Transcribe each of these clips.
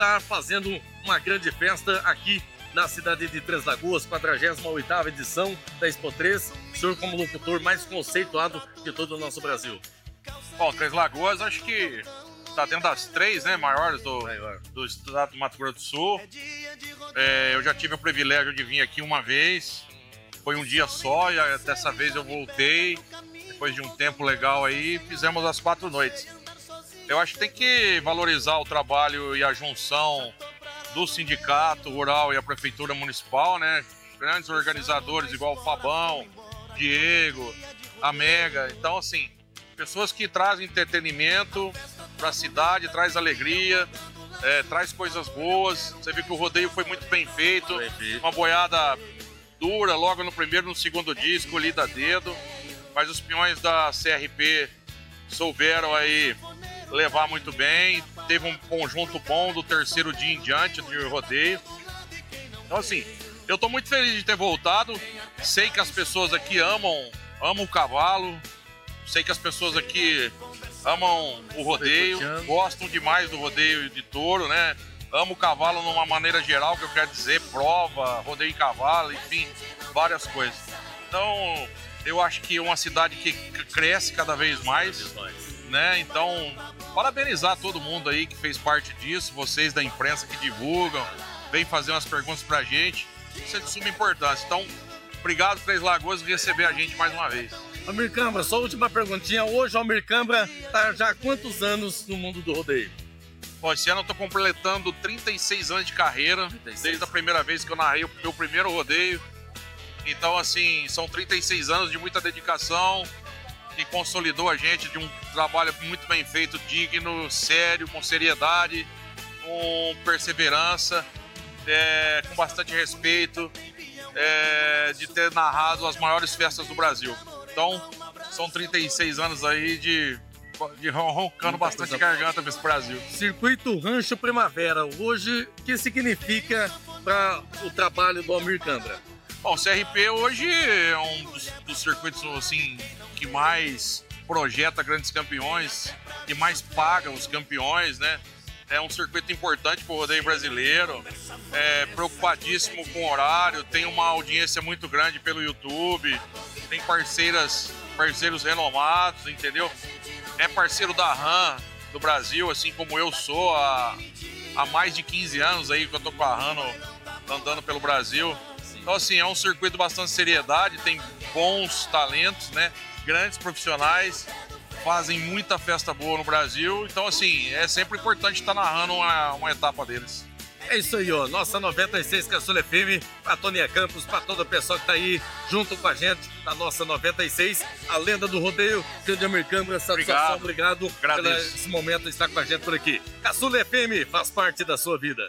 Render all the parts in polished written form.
está fazendo uma grande festa aqui na cidade de Três Lagoas, 48ª edição da Expo 3. O senhor como locutor mais conceituado de todo o nosso Brasil. Bom, Três Lagoas acho que está dentro das 3, né, maiores do estado do Mato Grosso do Sul. Eu já tive o privilégio de vir aqui uma vez, foi um dia só e dessa vez eu voltei. Depois de um tempo legal aí, fizemos as 4 noites. Eu acho que tem que valorizar o trabalho e a junção do Sindicato Rural e a Prefeitura Municipal, né? Grandes organizadores igual o Fabão, Diego, a Mega. Então, assim, pessoas que trazem entretenimento para a cidade, traz alegria, traz coisas boas. Você viu que o rodeio foi muito bem feito, uma boiada dura logo no primeiro e no segundo dia, escolhida a dedo. Mas os peões da CRP souberam aí levar muito bem. Teve um conjunto bom do terceiro dia em diante do rodeio. Então, assim, eu tô muito feliz de ter voltado. Sei que as pessoas aqui amam o cavalo. Sei que as pessoas aqui amam o rodeio, gostam demais do rodeio de touro, né? Amo o cavalo numa maneira geral, que eu quero dizer, prova, rodeio em cavalo, enfim, várias coisas. Então, eu acho que é uma cidade que cresce cada vez mais, né? Então, parabenizar todo mundo aí que fez parte disso, vocês da imprensa que divulgam, vem fazer umas perguntas pra gente. Isso é de suma importância. Então, obrigado, Três Lagoas, por receber a gente mais uma vez. Almir Câmara, só a última perguntinha. Hoje o Almir Câmara tá já há quantos anos no mundo do rodeio? Bom, esse ano eu tô completando 36 anos de carreira, 36. Desde a primeira vez que eu narrei o meu primeiro rodeio. Então, assim, são 36 anos de muita dedicação, que consolidou a gente de um trabalho muito bem feito, digno, sério, com seriedade, com perseverança, com bastante respeito, de ter narrado as maiores festas do Brasil. Então, são 36 anos aí de roncando bastante garganta para esse Brasil. Circuito Rancho Primavera, hoje, o que significa para o trabalho do Almir Câmara? Bom, o CRP hoje é um dos circuitos assim, que mais projeta grandes campeões, que mais paga os campeões, né? É um circuito importante para o rodeio brasileiro, preocupadíssimo com o horário, tem uma audiência muito grande pelo YouTube, tem parceiros renomados, entendeu? É parceiro da RAM do Brasil, assim como eu sou há mais de 15 anos aí que eu tô com a RAM andando pelo Brasil. Então, assim, é um circuito bastante seriedade, tem bons talentos, né? Grandes profissionais, fazem muita festa boa no Brasil. Então, assim, é sempre importante estar narrando uma etapa deles. É isso aí, ó. Nossa 96 Caçula FM, pra Toninha Campos, pra todo o pessoal que tá aí junto com a gente, da nossa 96, a lenda do rodeio, grande Almir Câmara, satisfação, obrigado por esse momento de estar com a gente por aqui. Caçula FM faz parte da sua vida.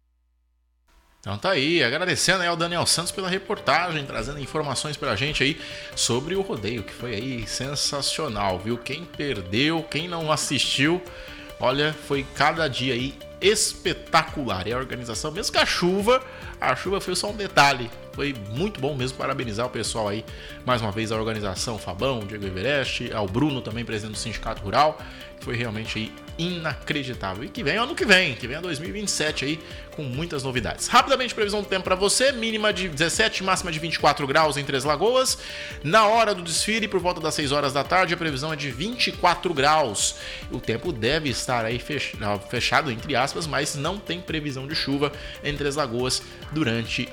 Então tá aí, agradecendo aí ao Daniel Santos pela reportagem, trazendo informações pra gente aí sobre o rodeio, que foi aí sensacional, viu? Quem perdeu, quem não assistiu, olha, foi cada dia aí espetacular. E a organização, mesmo que a chuva foi só um detalhe. Foi muito bom mesmo, parabenizar o pessoal aí, mais uma vez a organização, Fabão, Diego Everest, ao Bruno também, presidente do Sindicato Rural, que foi realmente aí inacreditável. E que vem ano que vem 2027 aí, com muitas novidades. Rapidamente, previsão do tempo para você, mínima de 17, máxima de 24 graus em Três Lagoas. Na hora do desfile, por volta das 6 horas da tarde, a previsão é de 24 graus. O tempo deve estar aí fechado, entre aspas, mas não tem previsão de chuva em Três Lagoas durante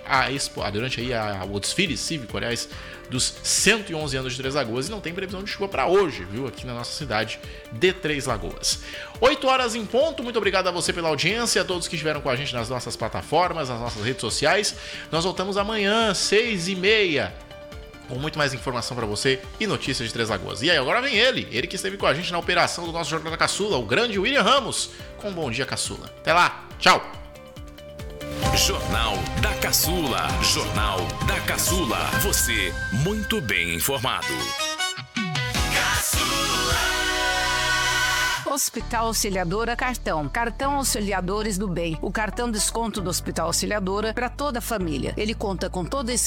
o desfile cívico, aliás, dos 111 anos de Três Lagoas, e não tem previsão de chuva para hoje, viu, aqui na nossa cidade de Três Lagoas. 8 horas em ponto, muito obrigado a você pela audiência, a todos que estiveram com a gente nas nossas plataformas, nas nossas redes sociais. Nós voltamos amanhã, 6h30, com muito mais informação para você e notícias de Três Lagoas. E aí, agora vem ele que esteve com a gente na operação do nosso Jornal da Caçula, o grande William Ramos, com um Bom Dia Caçula. Até lá, tchau! Jornal da Caçula. Jornal da Caçula. Você muito bem informado. Hospital Auxiliadora Cartão. Cartão Auxiliadores do Bem. O cartão desconto do Hospital Auxiliadora para toda a família. Ele conta com toda a